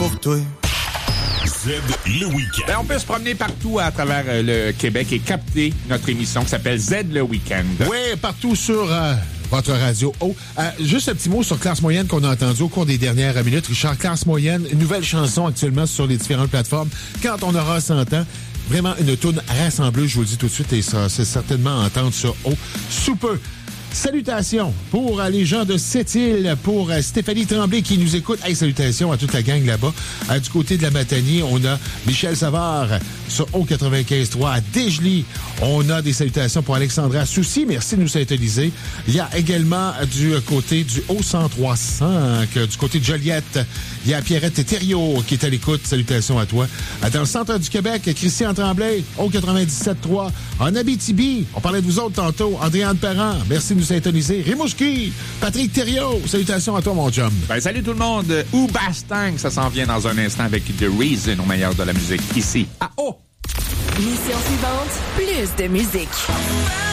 pour toi. Z le week-end. Ben, on peut se promener partout à travers le Québec et capter notre émission qui s'appelle Z le week-end. Oui, partout sur votre radio. Juste un petit mot sur Classe Moyenne qu'on a entendu au cours des dernières minutes. Richard, Classe Moyenne, une nouvelle chanson actuellement sur les différentes plateformes. Quand on aura 100 ans, vraiment une toune rassembleuse, je vous le dis tout de suite, et ça, c'est certainement à entendre sur haut sous peu. Salutations pour les gens de Sept-Îles, pour Stéphanie Tremblay qui nous écoute. Hey, salutations à toute la gang là-bas. Du côté de la Matanie, on a Michel Savard sur O95.3 à Desjely. On a des salutations pour Alexandra Soucy. Merci de nous synthétiser. Il y a également du côté du O103.5, du côté de Joliette, il y a Pierrette Thériault qui est à l'écoute. Salutations à toi. Dans le centre du Québec, Christian Tremblay, O97.3. En Abitibi, on parlait de vous autres tantôt. Andréane Perrin, merci de nous syntoniser. Rimouski, Patrick Thériault, salutations à toi, mon chum. Ben, salut tout le monde. Oubastang, ça s'en vient dans un instant avec The Reason au meilleur de la musique ici à O. Mission suivante, plus de musique.